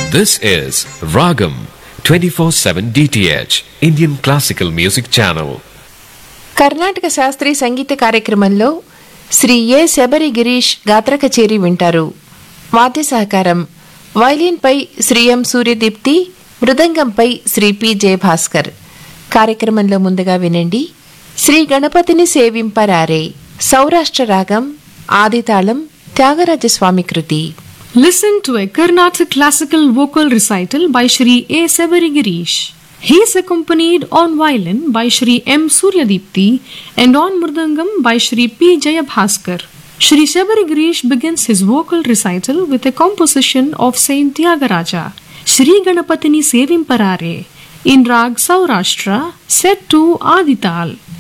This is Ragam 24/7 DTH Indian Classical Music Channel. Karnataka శాస్త్రీయ సంగీత కార్యక్రమంలో శ్రీ ఏ శబరి గిరీష్ గాత్ర కచేరీ వింటారు. వాద్య సహకారం వైలిన్పై శ్రీ ఎం సూర్యదీప్తి, మృదంగంపై శ్రీ పి జయభాస్కర్. కార్యక్రమంలో ముందుగా వినండి శ్రీ గణపతిని సేవింపరారే, సౌరాష్ట్ర రాగం, ఆదితాళం, త్యాగరాజస్వామి కృతి. Listen to a Carnatic classical vocal recital by Shri A. Sabari Girish. He is accompanied on violin by Shri M. Suryadipti and on mridangam by Shri P. Jayabhaskar. Shri Sabari Girish begins his vocal recital with a composition of Saint Tyagaraja, Shri Ganapatini Sevimparare, in Rag Saurashtra, set to Adital.